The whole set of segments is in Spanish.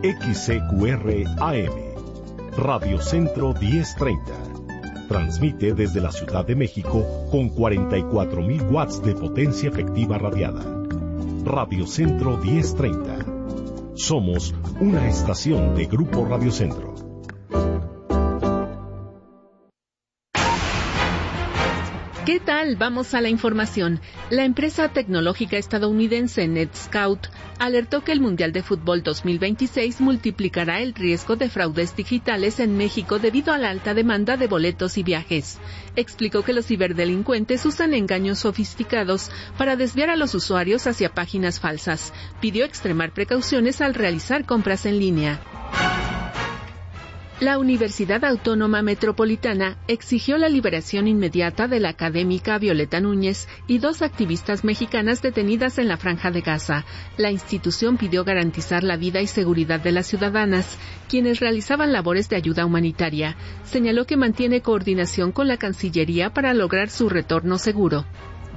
XCQR AM, Radio Centro 1030. Transmite desde la Ciudad de México con 44,000 watts de potencia efectiva radiada. Radio Centro 1030. Somos una estación de Grupo Radio Centro. ¿Qué tal? Vamos a la información. La empresa tecnológica estadounidense NetScout alertó que el Mundial de Fútbol 2026 multiplicará el riesgo de fraudes digitales en México debido a la alta demanda de boletos y viajes. Explicó que los ciberdelincuentes usan engaños sofisticados para desviar a los usuarios hacia páginas falsas. Pidió extremar precauciones al realizar compras en línea. La Universidad Autónoma Metropolitana exigió la liberación inmediata de la académica Violeta Núñez y 2 activistas mexicanas detenidas en la Franja de Gaza. La institución pidió garantizar la vida y seguridad de las ciudadanas, quienes realizaban labores de ayuda humanitaria. Señaló que mantiene coordinación con la Cancillería para lograr su retorno seguro.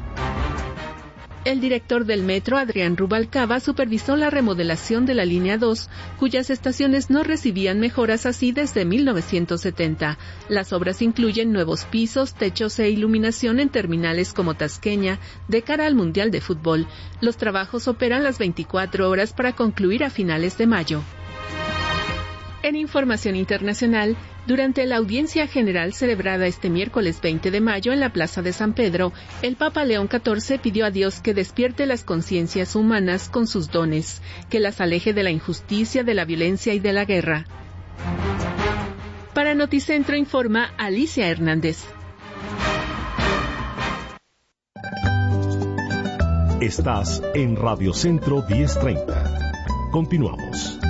El director del metro, Adrián Rubalcaba, supervisó la remodelación de la línea 2, cuyas estaciones no recibían mejoras así desde 1970. Las obras incluyen nuevos pisos, techos e iluminación en terminales como Tasqueña, de cara al Mundial de Fútbol. Los trabajos operan las 24 horas para concluir a finales de mayo. En información internacional, durante la audiencia general celebrada este miércoles 20 de mayo en la Plaza de San Pedro, el Papa León XIV pidió a Dios que despierte las conciencias humanas con sus dones, que las aleje de la injusticia, de la violencia y de la guerra. Para Noticentro informa Alicia Hernández. Estás en Radio Centro 1030. Continuamos.